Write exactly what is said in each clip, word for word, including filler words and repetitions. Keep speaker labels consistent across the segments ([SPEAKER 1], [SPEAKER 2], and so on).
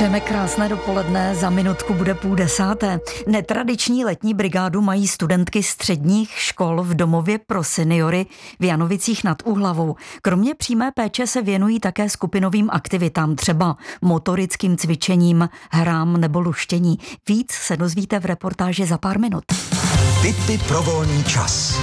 [SPEAKER 1] Přejeme krásné dopoledne, za minutku bude půl desáté. Netradiční letní brigádu mají studentky středních škol v domově pro seniory v Janovicích nad Úhlavou. Kromě přímé péče se věnují také skupinovým aktivitám, třeba motorickým cvičením, hrám nebo luštění. Víc se dozvíte v reportáži za pár minut.
[SPEAKER 2] Tipy pro volný čas.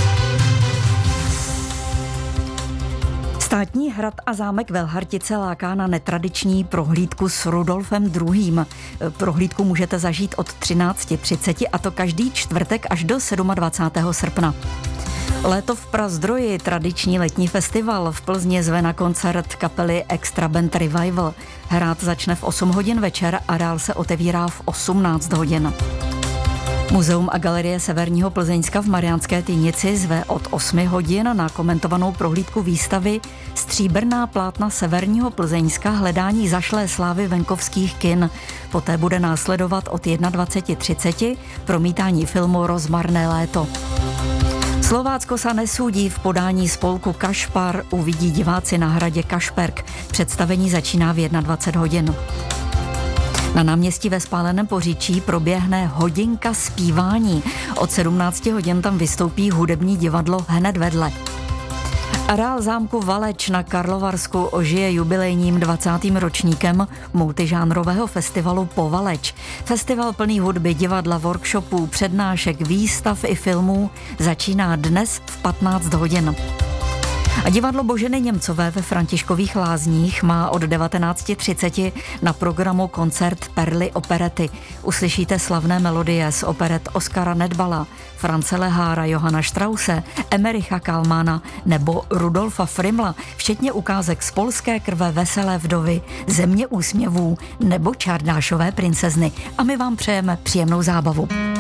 [SPEAKER 1] Státní hrad a zámek Velhartice láká na netradiční prohlídku s Rudolfem druhým. Prohlídku můžete zažít od třináct třicet a to každý čtvrtek až do dvacátého sedmého srpna. Léto v Prazdroji, tradiční letní festival. V Plzni zve na koncert kapely Extra Band Revival. Hrát začne v osm hodin večer a dál se otevírá v osmnáct hodin. Muzeum a galerie Severního Plzeňska v Mariánské Týnici zve od osmi hodin na komentovanou prohlídku výstavy Stříbrná plátna Severního Plzeňska hledání zašlé slávy venkovských kin. Poté bude následovat od dvacet jedna třicet promítání filmu Rozmarné léto. Slovácko sa nesúdí v podání spolku Kašpar uvidí diváci na hradě Kašperk. Představení začíná v dvacet jedna hodin. Na náměstí ve Spáleném Poříčí proběhne hodinka zpívání. Od sedmnácti hodin tam vystoupí hudební divadlo hned vedle. Areál zámku Valeč na Karlovarsku ožije jubilejním dvacátým ročníkem multižánrového festivalu Povaleč. Festival plný hudby, divadla, workshopů, přednášek, výstav i filmů začíná dnes v patnáct hodin. A divadlo Boženy Němcové ve Františkových Lázních má od devatenáct třicet na programu koncert Perly operety. Uslyšíte slavné melodie z operet Oskara Nedbala, France Lehára, Johana Strause, Emericha Kalmána nebo Rudolfa Frimla, včetně ukázek z Polské krve, Veselé vdovy, Země úsměvů nebo Čardášové princezny. A my vám přejeme příjemnou zábavu.